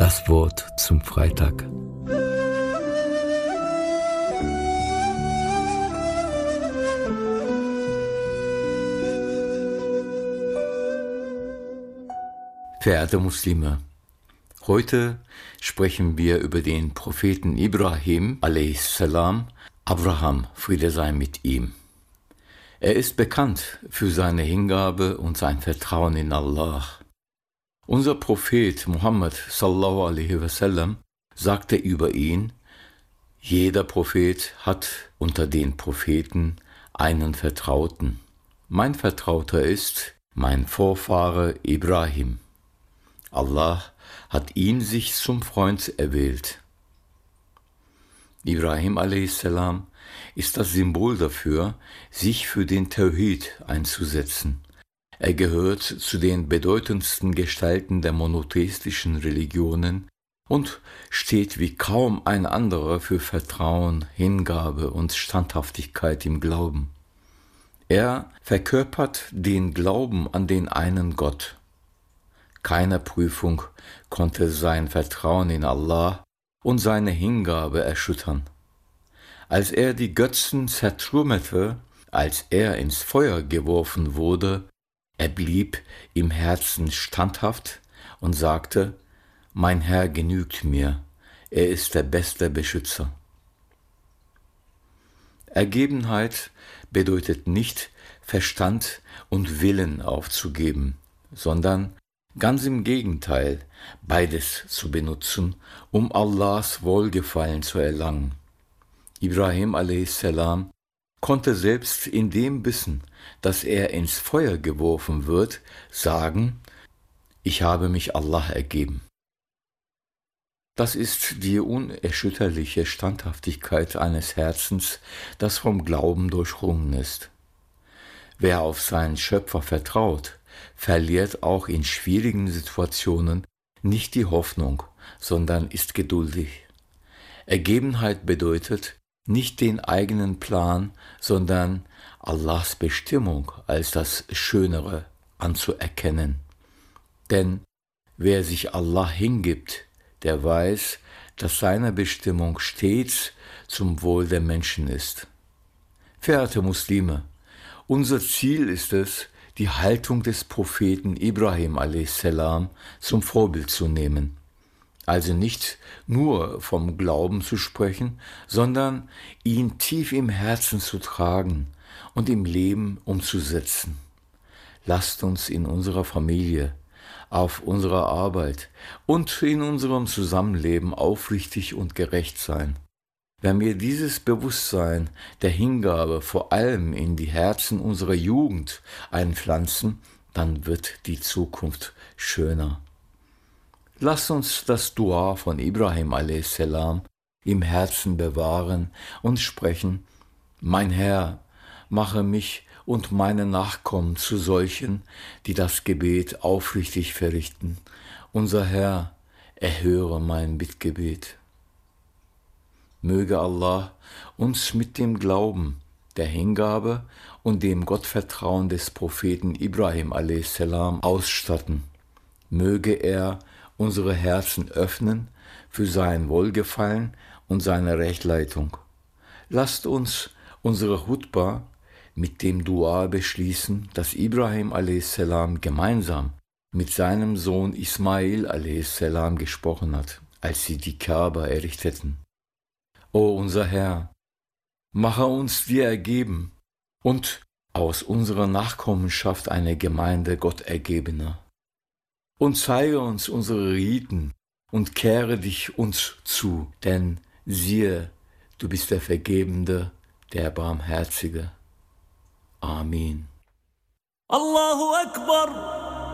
Das Wort zum Freitag. Verehrte Muslime, heute sprechen wir über den Propheten Ibrahim a.s., Abraham, Friede sei mit ihm. Er ist bekannt für seine Hingabe und sein Vertrauen in Allah. Unser Prophet Muhammad sallallahu alaihi wasallam sagte über ihn: Jeder Prophet hat unter den Propheten einen Vertrauten. Mein Vertrauter ist mein Vorfahre Ibrahim. Allah hat ihn sich zum Freund erwählt. Ibrahim a.s. ist das Symbol dafür, sich für den Tawhid einzusetzen. Er gehört zu den bedeutendsten Gestalten der monotheistischen Religionen und steht wie kaum ein anderer für Vertrauen, Hingabe und Standhaftigkeit im Glauben. Er verkörpert den Glauben an den einen Gott. Keine Prüfung konnte sein Vertrauen in Allah und seine Hingabe erschüttern. Als er die Götzen zertrümmerte, als er ins Feuer geworfen wurde, er blieb im Herzen standhaft und sagte: Mein Herr genügt mir, er ist der beste Beschützer. Ergebenheit bedeutet nicht, Verstand und Willen aufzugeben, sondern ganz im Gegenteil, beides zu benutzen, um Allahs Wohlgefallen zu erlangen. Ibrahim a.s. konnte selbst in dem Wissen, dass er ins Feuer geworfen wird, sagen: Ich habe mich Allah ergeben. Das ist die unerschütterliche Standhaftigkeit eines Herzens, das vom Glauben durchdrungen ist. Wer auf seinen Schöpfer vertraut, verliert auch in schwierigen Situationen nicht die Hoffnung, sondern ist geduldig. Ergebenheit bedeutet, nicht den eigenen Plan, sondern Allahs Bestimmung als das Schönere anzuerkennen. Denn wer sich Allah hingibt, der weiß, dass seine Bestimmung stets zum Wohl der Menschen ist. Verehrte Muslime, unser Ziel ist es, die Haltung des Propheten Ibrahim a.s. zum Vorbild zu nehmen. Also nicht nur vom Glauben zu sprechen, sondern ihn tief im Herzen zu tragen und im Leben umzusetzen. Lasst uns in unserer Familie, auf unserer Arbeit und in unserem Zusammenleben aufrichtig und gerecht sein. Wenn wir dieses Bewusstsein der Hingabe vor allem in die Herzen unserer Jugend einpflanzen, dann wird die Zukunft schöner. Lasst uns das Dua von Ibrahim a.s. im Herzen bewahren und sprechen: Mein Herr, mache mich und meine Nachkommen zu solchen, die das Gebet aufrichtig verrichten. Unser Herr, erhöre mein Bittgebet. Möge Allah uns mit dem Glauben, der Hingabe und dem Gottvertrauen des Propheten Ibrahim a.s. ausstatten. Möge er unsere Herzen öffnen für sein Wohlgefallen und seine Rechtleitung. Lasst uns unsere Khutba mit dem Dua beschließen, das Ibrahim a.s. gemeinsam mit seinem Sohn Ismail a.s. gesprochen hat, als sie die Kaaba errichteten. O unser Herr, mache uns dir ergeben und aus unserer Nachkommenschaft eine Gemeinde Gottergebener. Und zeige uns unsere Riten und kehre dich uns zu, denn siehe, du bist der Vergebende, der Barmherzige. Amen. Allahu Akbar.